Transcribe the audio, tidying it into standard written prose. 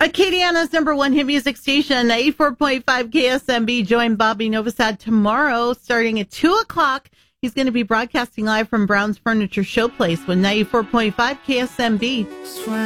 Acadiana's number one hit music station, 84.5 KSMB. Join Bobby Novosad tomorrow starting at 2 o'clock. He's going to be broadcasting live from Brown's Furniture Showplace with 94.5 KSMB.